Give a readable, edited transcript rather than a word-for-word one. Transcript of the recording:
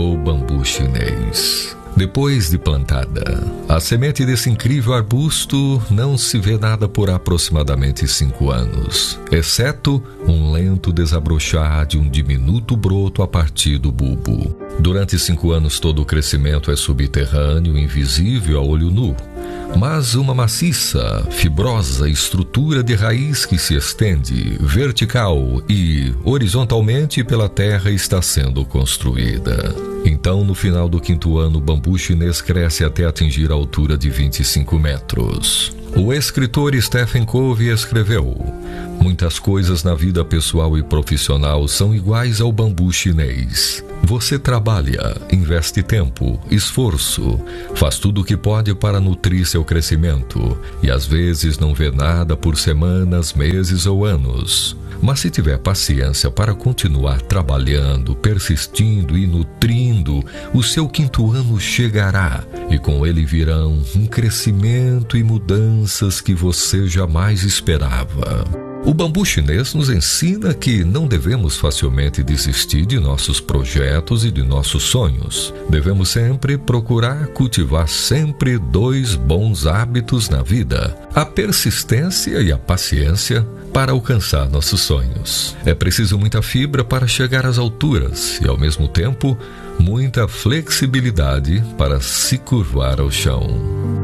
O bambu chinês. Depois de plantada, a semente desse incrível arbusto não se vê nada por aproximadamente 5 anos, exceto um lento desabrochar de um diminuto broto a partir do bulbo. Durante 5 anos todo o crescimento é subterrâneo, invisível a olho nu, mas uma maciça, fibrosa estrutura de raiz que se estende vertical e horizontalmente pela terra está sendo construída. Então, no final do 5º ano, o bambu chinês cresce até atingir a altura de 25 metros. O escritor Stephen Covey escreveu: muitas coisas na vida pessoal e profissional são iguais ao bambu chinês. Você trabalha, investe tempo, esforço, faz tudo o que pode para nutrir seu crescimento e às vezes não vê nada por semanas, meses ou anos. Mas se tiver paciência para continuar trabalhando, persistindo e nutrindo, o seu 5º ano chegará e com ele virão um crescimento e mudanças que você jamais esperava. O bambu chinês nos ensina que não devemos facilmente desistir de nossos projetos e de nossos sonhos. Devemos sempre procurar cultivar sempre 2 bons hábitos na vida: a persistência e a paciência para alcançar nossos sonhos. É preciso muita fibra para chegar às alturas e, ao mesmo tempo, muita flexibilidade para se curvar ao chão.